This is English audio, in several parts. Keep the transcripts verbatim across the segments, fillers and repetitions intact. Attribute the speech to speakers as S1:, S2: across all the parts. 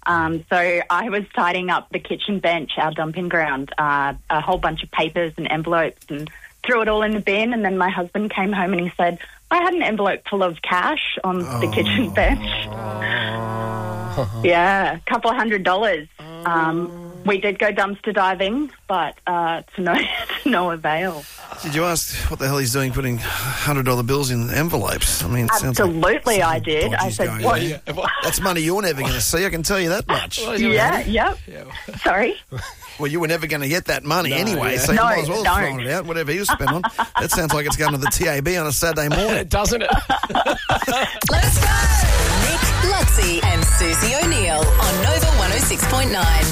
S1: Um, so I was tidying up the kitchen bench, our dumping ground, uh, a whole bunch of papers and envelopes, and threw it all in the bin. And then my husband came home and he said, I had an envelope full of cash on oh. the kitchen bench. Yeah, a couple of hundred dollars. Um, we did go dumpster diving, but uh, to no to no avail.
S2: Did you ask what the hell he's doing putting one hundred dollar bills in envelopes? I mean, it
S1: absolutely
S2: like
S1: I did. I said, what?
S2: Yeah. That's money you're never going to see, I can tell you that much.
S1: Yeah, yep. Yeah. Sorry?
S2: Well, you were never going to get that money no, anyway,
S1: yeah.
S2: so you
S1: no,
S2: might as well
S1: don't.
S2: throw it out, whatever he was spending on. That sounds like it's going to the T A B on a Saturday morning.
S3: Doesn't it?
S4: Let's go! Nick, Lutzi and Susie O'Neill on Nova one oh six point nine.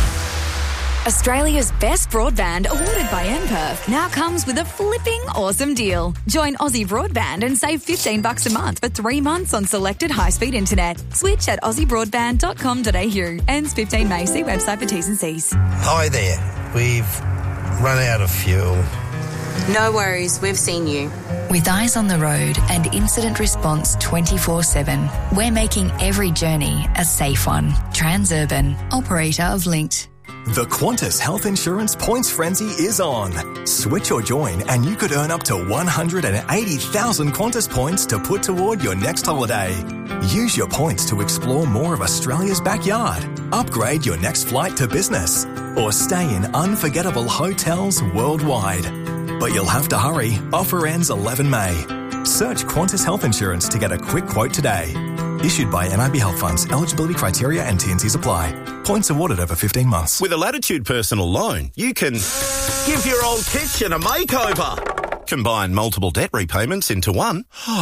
S5: Australia's best broadband, awarded by M Perth, now comes with a flipping awesome deal. Join Aussie Broadband and save fifteen bucks a month for three months on selected high-speed internet. Switch at aussie broadband dot com dot a u. Ends fifteen May. See website for T's and C's.
S6: Hi there. We've run out of fuel.
S7: No worries, we've seen you.
S5: With eyes on the road and incident response twenty-four seven, we're making every journey a safe one. Transurban, operator of Linked.
S8: The Qantas Health Insurance Points Frenzy is on. Switch or join and you could earn up to one hundred eighty thousand Qantas points to put toward your next holiday. Use your points to explore more of Australia's backyard, upgrade your next flight to business, or stay in unforgettable hotels worldwide. But you'll have to hurry. Offer ends eleven May. Search Qantas Health Insurance to get a quick quote today. Issued by N I B Health Funds. Eligibility criteria and T and Cs apply. Points awarded over fifteen months.
S9: With a Latitude personal loan, you can give your old kitchen a makeover, combine multiple debt repayments into one,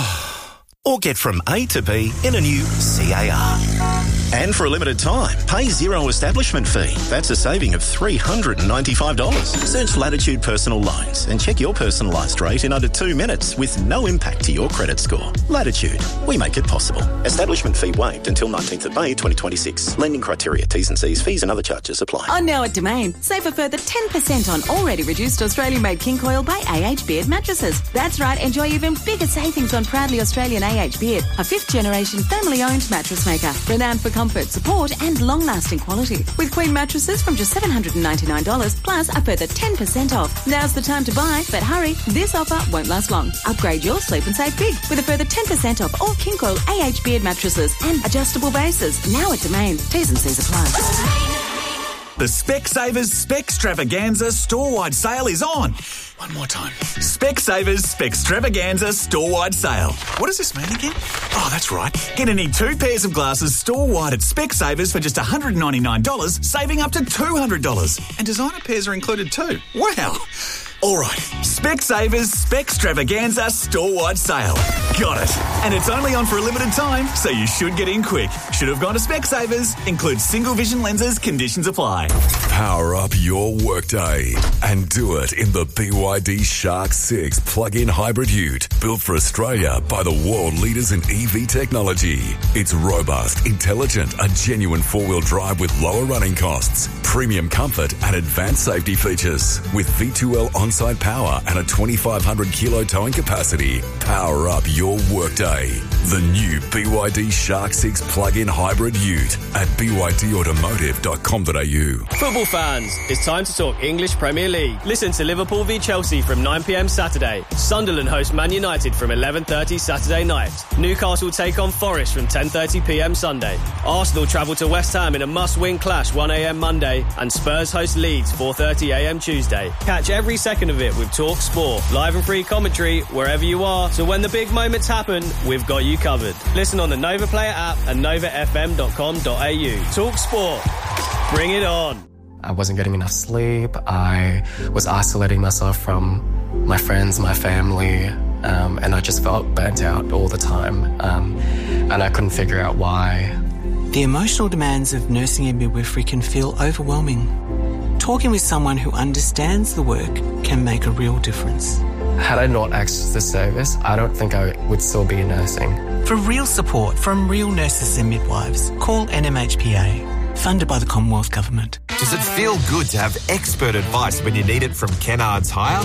S9: or get from A to B in a new C A R. And for a limited time, pay zero establishment fee. That's a saving of three hundred ninety-five dollars. Search Latitude Personal Loans and check your personalised rate in under two minutes with no impact to your credit score. Latitude, we make it possible. Establishment fee waived until nineteenth of May twenty twenty-six. Lending criteria, T's and C's, fees and other charges apply.
S10: On Now at Domain, save a further ten percent on already reduced Australian-made King Coil by A H Beard mattresses. That's right, enjoy even bigger savings on proudly Australian A H Beard, a fifth-generation family-owned mattress maker, renowned for comfort, support and long-lasting quality. With Queen mattresses from just seven hundred ninety-nine dollars plus a further ten percent off. Now's the time to buy, but hurry, this offer won't last long. Upgrade your sleep and save big with a further ten percent off all King Coil A H Beard mattresses and adjustable bases. Now at Domain. T's and C's apply.
S11: The Specsavers Specstravaganza store-wide sale is on. One more time. Specsavers Specstravaganza store-wide sale. What does this mean again? Oh, that's right. Get any two pairs of glasses store-wide at Specsavers for just one hundred ninety-nine dollars, saving up to two hundred dollars. And designer pairs are included too. Wow. All right, Specsavers Specstravaganza store-wide sale. Got it. And it's only on for a limited time, so you should get in quick. Should have gone to Specsavers. Includes single vision lenses. Conditions apply.
S12: Power up your workday and do it in the B Y D Shark six plug-in hybrid ute, built for Australia by the world leaders in E V technology. It's robust, intelligent, a genuine four-wheel drive with lower running costs, premium comfort and advanced safety features with V two L on-site power and a twenty-five hundred kilo towing capacity. Power up your workday. The new B Y D Shark six plug-in hybrid ute at b y d automotive dot com dot a u.
S13: Football fans, it's time to talk English Premier League. Listen to Liverpool v Chelsea from nine p m Saturday. Sunderland host Man United from eleven thirty Saturday night. Newcastle take on Forest from ten thirty p m Sunday. Arsenal travel to West Ham in a must-win clash one a m Monday. And Spurs host Leeds four thirty a m Tuesday. Catch every second of it with Talk Sport. Live and free commentary wherever you are. So when the big moments happen, we've got you covered. Listen on the Nova Player app and nova f m dot com dot a u. Talk Sport. Bring it on.
S3: I wasn't getting enough sleep. I was isolating myself from my friends, my family, um, and I just felt burnt out all the time. Um, and I couldn't figure out why.
S14: The emotional demands of nursing and midwifery can feel overwhelming. Talking with someone who understands the work can make a real difference.
S3: Had I not accessed this service, I don't think I would still be nursing.
S14: For real support from real nurses and midwives, call N M H P A, funded by the Commonwealth Government.
S15: Does it feel good to have expert advice when you need it from Kennards Hire?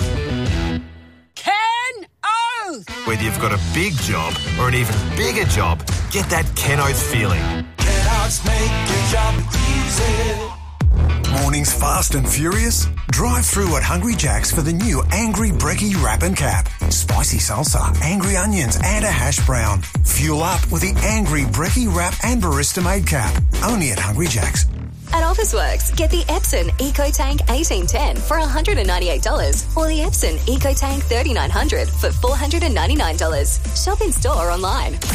S16: Ken Oath!
S15: Whether you've got a big job or an even bigger job, get that Ken Oath feeling.
S16: Kennards make your job things fast and furious? Drive through at Hungry Jack's for the new Angry Brekkie Wrap and Cap. Spicy salsa, angry onions and a hash brown. Fuel up with the Angry Brekkie Wrap and Barista Made Cap. Only at Hungry Jack's.
S4: At Officeworks, get the Epson EcoTank eighteen ten for one hundred ninety-eight dollars or the Epson EcoTank thirty-nine hundred for four hundred ninety-nine dollars. Shop in store or online.